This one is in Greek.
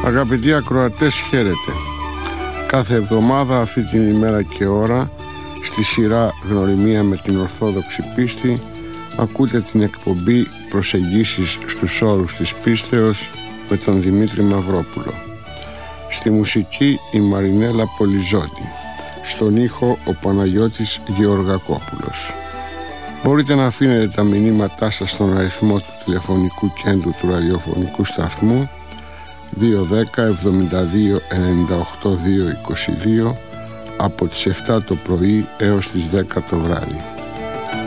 Αγαπητοί ακροατές, χαίρετε. Κάθε εβδομάδα αυτή την ημέρα και ώρα, στη σειρά Γνωριμία με την Ορθόδοξη Πίστη, ακούτε την εκπομπή Προσεγγίσεις στους όρους της πίστεως με τον Δημήτρη Μαυρόπουλο. Στη μουσική η Μαρινέλα Πολυζώτη. Στον ήχο ο Παναγιώτης Γεωργακόπουλος. Μπορείτε να αφήνετε τα μηνύματά σας στον αριθμό του τηλεφωνικού κέντρου του ραδιοφωνικού σταθμού 210 72 98 222 από τις 7 το πρωί έως τις 10 το βράδυ.